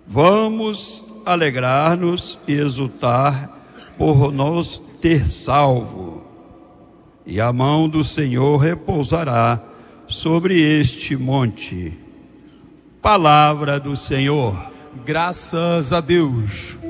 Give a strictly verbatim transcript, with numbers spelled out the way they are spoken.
Vamos alegrar-nos e exultar por nos ter salvo. E a mão do Senhor repousará sobre este monte. Palavra do Senhor. Graças a Deus.